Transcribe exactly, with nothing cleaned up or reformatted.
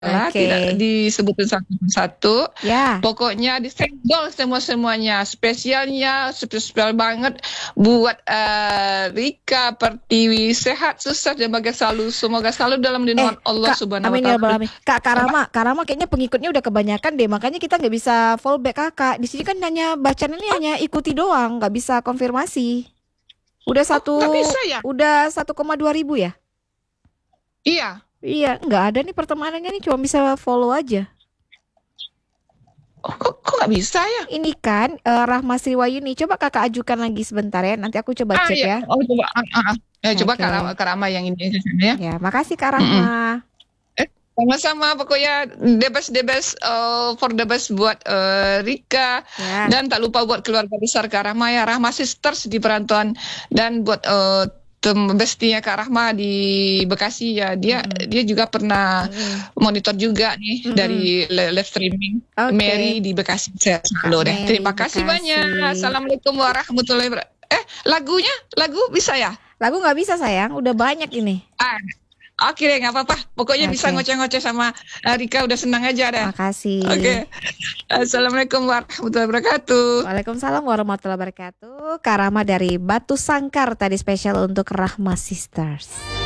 lah, tidak Oke. disebutin satu persatu. Ya. Pokoknya disenggol semua-semuanya. Spesialnya, spesial banget buat eh, Rika Pertiwi. Sehat, sukses dan bahagia selalu. Semoga selalu dalam Eh, lindungan Allah Kak, Subhanahu wa amin ya rabbal taala. alamin. Kak, Kak Apa? Rama, Kak Rama kayaknya pengikutnya udah kebanyakan deh, makanya kita nggak bisa fallback kakak. Di sini kan hanya bacaan ini hanya ikuti doang, nggak bisa konfirmasi. Udah Oh, satu, nggak bisa ya? udah satu koma dua ribu ya? Iya. Iya, nggak ada nih pertemanannya nih, cuma bisa follow aja. Oh, kok, kok nggak bisa ya? Ini kan eh, Rahma Sriwayuni. Coba kakak ajukan lagi sebentar ya. Nanti aku coba Ah, cek iya. ya. Oh, coba. Ah, ah, ah. Ya, coba Kak Rama, Oke. Kak Rama yang ini ya. Ya, makasih Kak Mm-mm. Rahma. Eh, sama-sama pokoknya the best the best uh, for the best buat uh, Rika Ya. dan tak lupa buat keluarga besar Kak Rahma ya, Rahma Sisters di perantauan, dan buat uh, tem bestinya Kak Rahma di Bekasi ya, dia Mm-mm. dia juga pernah Mm-mm. monitor juga nih Mm-mm. dari li- live streaming. Oke. Mary di Bekasi, sehat Kak selalu deh. Mary Terima kasih banyak. Bekasi. Assalamualaikum warahmatullahi wabarakatuh. Eh, lagunya lagu bisa ya? Lagu nggak bisa sayang, udah banyak ini. Ah, oke deh, nggak apa-apa. Pokoknya bisa Oke. ngoceh-ngoceh sama eh, Rika, udah senang aja deh. Makasih. Oke. Assalamualaikum warahmatullahi wabarakatuh. Waalaikumsalam warahmatullahi wabarakatuh. Kak Rahma dari Batu Sangkar tadi spesial untuk Rahma Sisters.